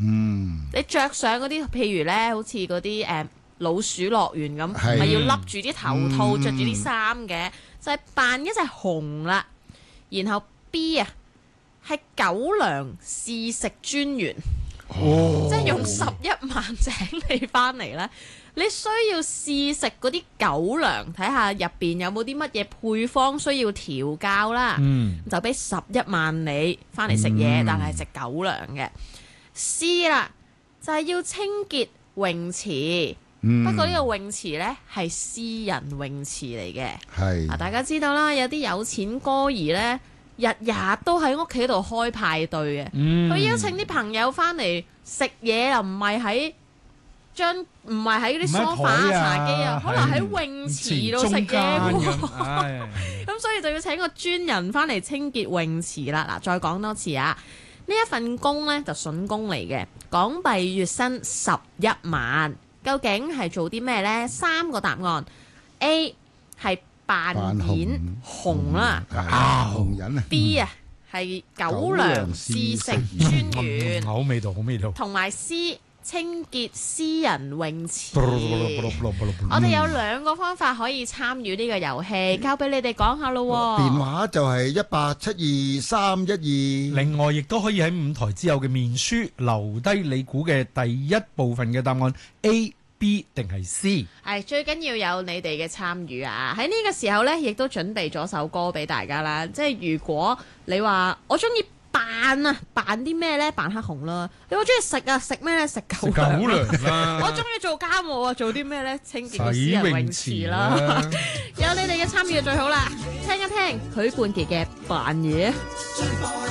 你着上嗰啲，譬如咧，好似嗰啲老鼠樂園咁，咪要笠住啲頭套，着住啲衫嘅，就係扮一隻熊啦。然後 B 啊，係狗糧試食專員，即係用11萬請你翻嚟咧。你需要試食嗰啲狗糧，睇下入邊有冇啲乜嘢配方需要調校啦。就俾11萬你翻嚟食嘢，但係食狗糧嘅。C 啦，就係要清潔泳池。不過呢個泳池呢係私人泳池嚟嘅。係大家知道啦，有啲有錢哥兒呢，日日都喺屋企度開派對嘅。佢邀請啲朋友翻嚟食嘢，又唔係喺嗰啲梳化茶几啊，可能喺泳池度食嘢喎。咁所以就要請個專人翻嚟清潔泳池啦。嗱，再講多次啊，呢一份工呢就筍工嚟嘅，港幣月薪11萬。究竟係做啲咩呢？3個答案 ：A 係扮演熊啦， 熊人啊 ；B 啊係狗糧試食專員， 好味道，好味道。 同埋 C 清潔私人泳池。我哋有2個方法可以參與呢個遊戲，交俾你哋講下咯。 電話就係1872312。 另外，亦都可以喺5台之後嘅面書留低你估嘅第一部分嘅答案 A、B 定係 C。 係最緊要有你哋嘅參與啊！喺呢個時候呢，亦都準備咗首歌俾大家啦。即係如果你話我中意扮啲咩呢？扮黑熊啦。你話中意食啊？食咩呢？食狗糧啦。我中意做家務啊，做啲咩呢？清潔個私人泳池啦。有你哋嘅參與就最好啦。聽一聽許冠傑嘅扮嘢。